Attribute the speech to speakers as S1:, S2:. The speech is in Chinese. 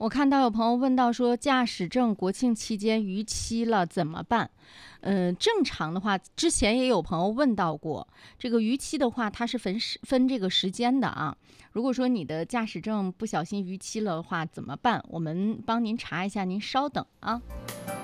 S1: 我看到有朋友问到说，驾驶证国庆期间逾期了怎么办？正常的话，之前也有朋友问到过，这个逾期的话，它是分这个时间的啊。如果说你的驾驶证不小心逾期了的话，怎么办？我们帮您查一下，您稍等啊。